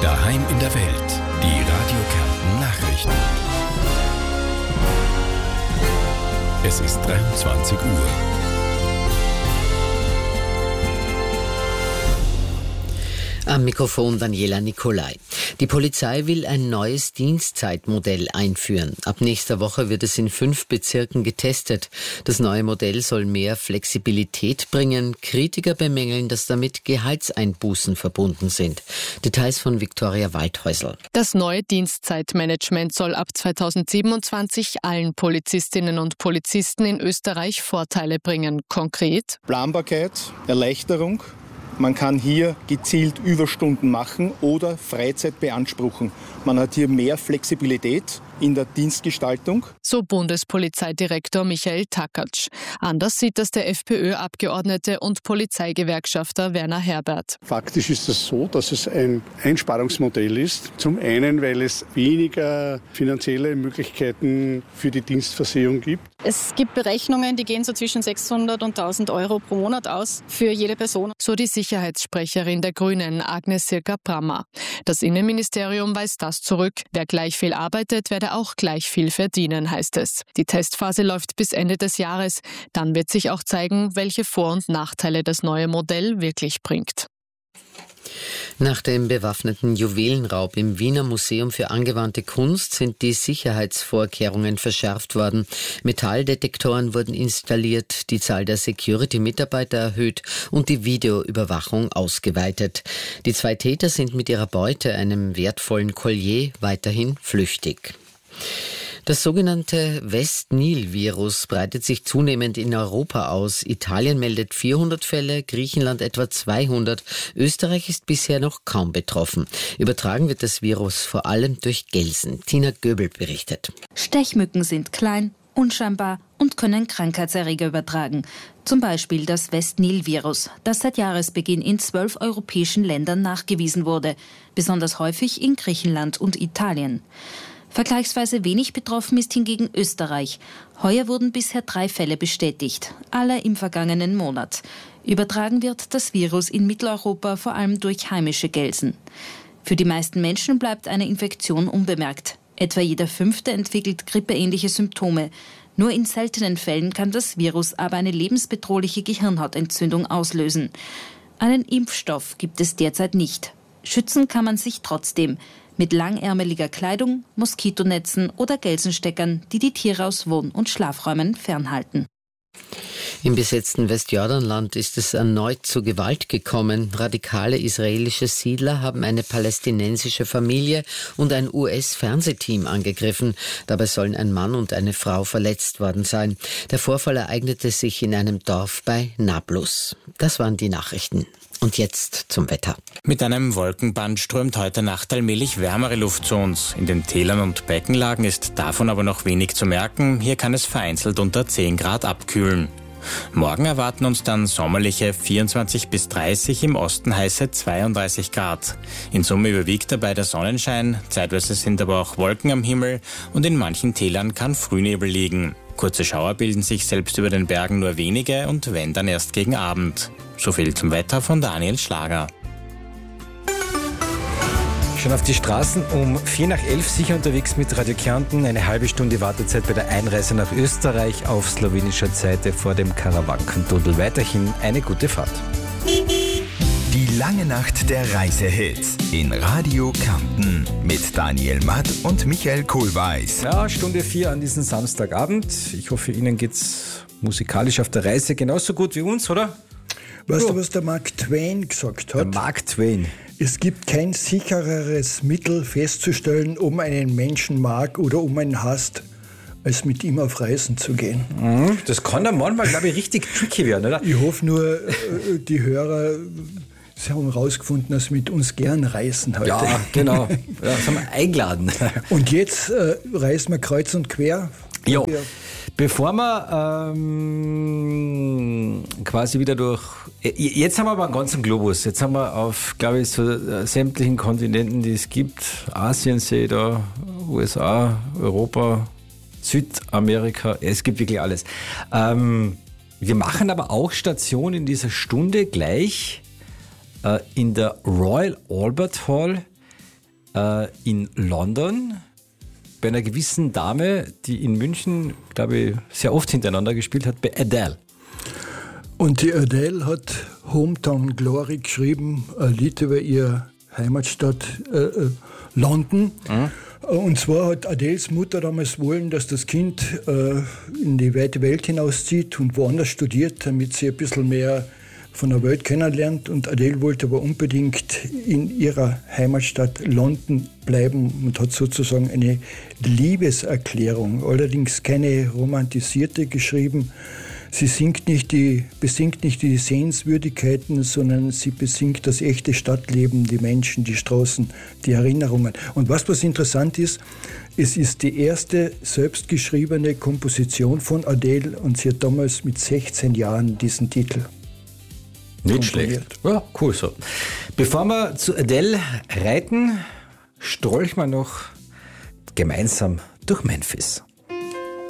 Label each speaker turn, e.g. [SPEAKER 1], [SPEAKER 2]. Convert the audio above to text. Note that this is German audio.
[SPEAKER 1] Daheim in der Welt. Die Radio Kärnten Nachrichten. Es ist 23 Uhr.
[SPEAKER 2] Am Mikrofon Daniela Nicolai. Die Polizei will ein neues Dienstzeitmodell einführen. Ab nächster Woche wird es in 5 Bezirken getestet. Das neue Modell soll mehr Flexibilität bringen. Kritiker bemängeln, dass damit Gehaltseinbußen verbunden sind. Details von Viktoria Waldhäusl.
[SPEAKER 3] Das neue Dienstzeitmanagement soll ab 2027 allen Polizistinnen und Polizisten in Österreich Vorteile bringen. Konkret:
[SPEAKER 4] Planbarkeit, Erleichterung. Man kann hier gezielt Überstunden machen oder Freizeit beanspruchen. Man hat hier mehr Flexibilität in der Dienstgestaltung.
[SPEAKER 3] So Bundespolizeidirektor Michael Takatsch. Anders sieht das der FPÖ-Abgeordnete und Polizeigewerkschafter Werner Herbert.
[SPEAKER 5] Faktisch ist es so, dass es ein Einsparungsmodell ist. Zum einen, weil es weniger finanzielle Möglichkeiten für die Dienstversehung gibt.
[SPEAKER 6] Es gibt Berechnungen, die gehen so zwischen 600 und 1000 Euro pro Monat aus für jede Person.
[SPEAKER 3] So die Sicherheitssprecherin der Grünen, Agnes Sirka-Brammer. Das Innenministerium weist das zurück. Wer gleich viel arbeitet, werde auch gleich viel verdienen, heißt es. Die Testphase läuft bis Ende des Jahres. Dann wird sich auch zeigen, welche Vor- und Nachteile das neue Modell wirklich bringt.
[SPEAKER 2] Nach dem bewaffneten Juwelenraub im Wiener Museum für angewandte Kunst sind die Sicherheitsvorkehrungen verschärft worden. Metalldetektoren wurden installiert, die Zahl der Security-Mitarbeiter erhöht und die Videoüberwachung ausgeweitet. Die 2 Täter sind mit ihrer Beute, einem wertvollen Collier, weiterhin flüchtig. Das sogenannte West-Nil-Virus breitet sich zunehmend in Europa aus. Italien meldet 400 Fälle, Griechenland etwa 200. Österreich ist bisher noch kaum betroffen. Übertragen wird das Virus vor allem durch Gelsen. Tina Göbel berichtet.
[SPEAKER 7] Stechmücken sind klein, unscheinbar und können Krankheitserreger übertragen. Zum Beispiel das West-Nil-Virus, das seit Jahresbeginn in 12 europäischen Ländern nachgewiesen wurde. Besonders häufig in Griechenland und Italien. Vergleichsweise wenig betroffen ist hingegen Österreich. Heuer wurden bisher 3 Fälle bestätigt, alle im vergangenen Monat. Übertragen wird das Virus in Mitteleuropa vor allem durch heimische Gelsen. Für die meisten Menschen bleibt eine Infektion unbemerkt. Etwa jeder 5. entwickelt grippeähnliche Symptome. Nur in seltenen Fällen kann das Virus aber eine lebensbedrohliche Gehirnhautentzündung auslösen. Einen Impfstoff gibt es derzeit nicht. Schützen kann man sich trotzdem. Mit langärmeliger Kleidung, Moskitonetzen oder Gelsensteckern, die die Tiere aus Wohn- und Schlafräumen fernhalten.
[SPEAKER 2] Im besetzten Westjordanland ist es erneut zu Gewalt gekommen. Radikale israelische Siedler haben eine palästinensische Familie und ein US-Fernsehteam angegriffen. Dabei sollen ein Mann und eine Frau verletzt worden sein. Der Vorfall ereignete sich in einem Dorf bei Nablus. Das waren die Nachrichten. Und jetzt zum Wetter.
[SPEAKER 8] Mit einem Wolkenband strömt heute Nacht allmählich wärmere Luft zu uns. In den Tälern und Beckenlagen ist davon aber noch wenig zu merken. Hier kann es vereinzelt unter 10 Grad abkühlen. Morgen erwarten uns dann sommerliche 24 bis 30, im Osten heiße 32 Grad. In Summe überwiegt dabei der Sonnenschein, zeitweise sind aber auch Wolken am Himmel und in manchen Tälern kann Frühnebel liegen. Kurze Schauer bilden sich selbst über den Bergen nur wenige und wenn dann erst gegen Abend. So viel zum Wetter von Daniel Schlager.
[SPEAKER 9] Schon auf die Straßen um 11:04 sicher unterwegs mit Radio Kärnten. Eine halbe Stunde Wartezeit bei der Einreise nach Österreich auf slowenischer Seite vor dem Karawankentunnel. Weiterhin eine gute Fahrt.
[SPEAKER 1] Die lange Nacht der Reisehits in Radio Kärnten mit Daniel Matt und Michael Kohlweiß.
[SPEAKER 9] Ja, Stunde 4 an diesem Samstagabend. Ich hoffe, Ihnen geht's musikalisch auf der Reise genauso gut wie uns, oder?
[SPEAKER 10] Weißt du, was der Mark Twain gesagt hat?
[SPEAKER 9] Der Mark Twain.
[SPEAKER 10] Es gibt kein sichereres Mittel festzustellen, ob man einen Menschen mag oder ob man ihn hasst, als mit ihm auf Reisen zu gehen.
[SPEAKER 9] Das kann dann manchmal, glaube ich, richtig tricky werden, oder?
[SPEAKER 10] Ich hoffe nur, die Hörer haben herausgefunden, dass sie mit uns gern reisen heute.
[SPEAKER 9] Ja, genau. Ja, das haben wir eingeladen.
[SPEAKER 10] Und jetzt reisen wir kreuz und quer.
[SPEAKER 9] Ja. Bevor wir quasi wieder durch... Jetzt haben wir aber einen ganzen Globus. Jetzt haben wir auf, glaube ich, so sämtlichen Kontinenten, die es gibt. Asien sehe ich da, USA, Europa, Südamerika. Es gibt wirklich alles. Wir machen aber auch Station in dieser Stunde gleich in der Royal Albert Hall in London bei einer gewissen Dame, die in München, glaube ich, sehr oft hintereinander gespielt hat, bei Adele.
[SPEAKER 10] Und die Adele hat Hometown Glory geschrieben, ein Lied über ihre Heimatstadt London. Und zwar hat Adeles Mutter damals wollen, dass das Kind in die weite Welt hinauszieht und woanders studiert, damit sie ein bisschen mehr von der Welt kennenlernt. Und Adele wollte aber unbedingt in ihrer Heimatstadt London bleiben und hat sozusagen eine Liebeserklärung, allerdings keine romantisierte, geschrieben. Sie besingt nicht die Sehenswürdigkeiten, sondern sie besingt das echte Stadtleben, die Menschen, die Straßen, die Erinnerungen. Und was interessant ist, es ist die erste selbstgeschriebene Komposition von Adele und sie hat damals mit 16 Jahren diesen Titel
[SPEAKER 9] nicht
[SPEAKER 10] komponiert.
[SPEAKER 9] Schlecht. Ja, cool so. Bevor wir zu Adele reiten, strolchen wir noch gemeinsam durch Memphis.